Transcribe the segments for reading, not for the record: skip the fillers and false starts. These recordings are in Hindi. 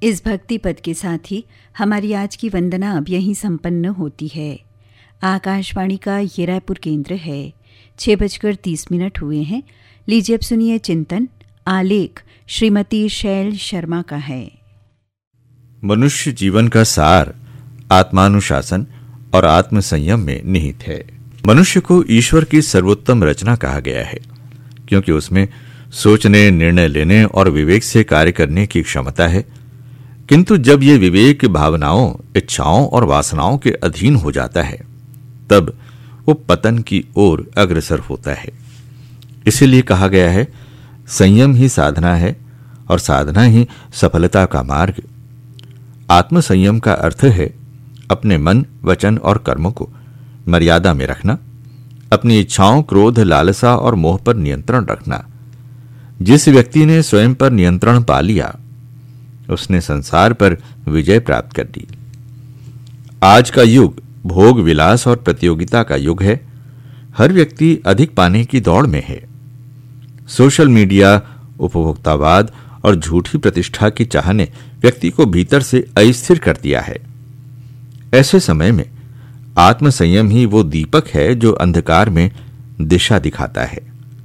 इस भक्ति पद के साथ ही हमारी आज की वंदना अब यहीं संपन्न होती है। आकाशवाणी का ये रायपुर केंद्र है। 6:30 हुए हैं। लीजिए अब सुनिए चिंतन। आलेख श्रीमती शैल शर्मा का है। मनुष्य जीवन का सार आत्मानुशासन और आत्मसंयम में निहित है। मनुष्य को ईश्वर की सर्वोत्तम रचना कहा गया है, क्योंकि उसमें सोचने, निर्णय लेने और विवेक से कार्य करने की क्षमता है। किंतु जब ये विवेक भावनाओं, इच्छाओं और वासनाओं के अधीन हो जाता है, तब वो पतन की ओर अग्रसर होता है। इसीलिए कहा गया है, संयम ही साधना है और साधना ही सफलता का मार्ग। आत्मसंयम का अर्थ है अपने मन, वचन और कर्मों को मर्यादा में रखना, अपनी इच्छाओं, क्रोध, लालसा और मोह पर नियंत्रण रखना। जिस व्यक्ति ने स्वयं पर नियंत्रण पा लिया, उसने संसार पर विजय प्राप्त कर ली। आज का युग भोग, विलास और प्रतियोगिता का युग है। हर व्यक्ति अधिक पाने की दौड़ में है। सोशल मीडिया, उपभोक्तावाद और झूठी प्रतिष्ठा की चाह ने व्यक्ति को भीतर से अस्थिर कर दिया है। ऐसे समय में आत्मसंयम ही वो दीपक है जो अंधकार में दिशा दिखाता है।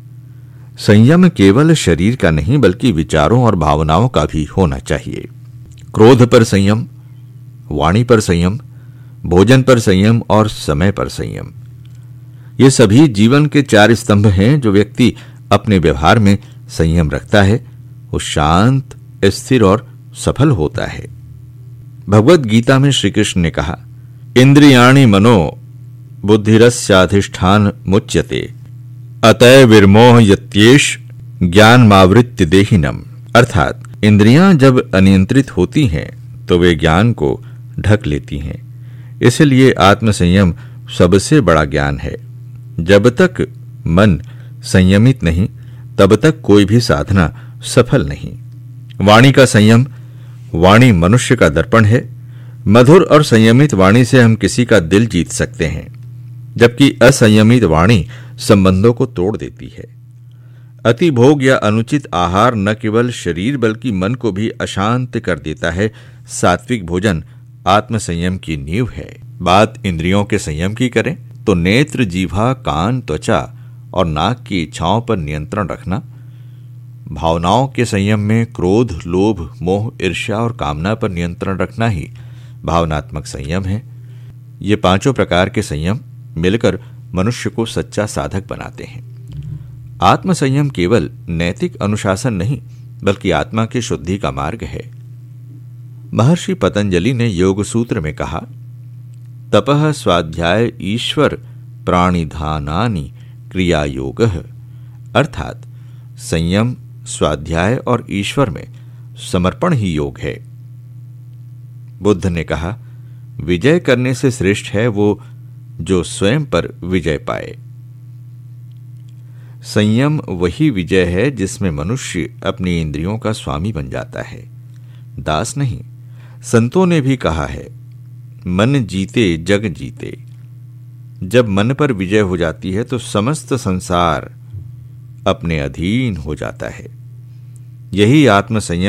संयम केवल शरीर का नहीं, बल्कि विचारों और भावनाओं का भी होना चाहिए। क्रोध पर संयम, वाणी पर संयम, भोजन पर संयम और समय पर संयम, ये सभी जीवन के 4 स्तंभ हैं। जो व्यक्ति अपने व्यवहार में संयम रखता है, वो शांत, स्थिर और सफल होता है। भगवद गीता में श्री कृष्ण ने कहा, इंद्रियाणि मनो बुद्धिरस्याधिष्ठान मुच्यते अतः विर्मोह यत्येष ज्ञान मावृत्य देहिनम। अर्थात इंद्रियां जब अनियंत्रित होती हैं तो वे ज्ञान को ढक लेती हैं। इसलिए आत्मसंयम सबसे बड़ा ज्ञान है। जब तक मन संयमित नहीं, तब तक कोई भी साधना सफल नहीं। वाणी का संयम। वाणी मनुष्य का दर्पण है। मधुर और संयमित वाणी से हम किसी का दिल जीत सकते हैं, जबकि असंयमित वाणी संबंधों को तोड़ देती है। अति भोग या अनुचित आहार न केवल शरीर बल्कि मन को भी अशांत कर देता है। सात्विक भोजन आत्मसंयम की नींव है। बात इंद्रियों के संयम की करें तो नेत्र, जीवा, कान, त्वचा और नाक की इच्छाओं पर नियंत्रण रखना। भावनाओं के संयम में क्रोध, लोभ, मोह, ईर्ष्या और कामना पर नियंत्रण रखना ही भावनात्मक संयम है। ये 5 प्रकार के संयम मिलकर मनुष्य को सच्चा साधक बनाते हैं। आत्मसंयम केवल नैतिक अनुशासन नहीं, बल्कि आत्मा की शुद्धि का मार्ग है। महर्षि पतंजलि ने योग सूत्र में कहा, तपः स्वाध्याय ईश्वर प्राणिधानानि क्रिया योगः। अर्थात संयम, स्वाध्याय और ईश्वर में समर्पण ही योग है। बुद्ध ने कहा, विजय करने से श्रेष्ठ है वो जो स्वयं पर विजय पाए। संयम वही विजय है जिसमें मनुष्य अपनी इंद्रियों का स्वामी बन जाता है, दास नहीं। संतों ने भी कहा है, मन जीते जग जीते। जब मन पर विजय हो जाती है तो समस्त संसार अपने अधीन हो जाता है। यही आत्मसंयम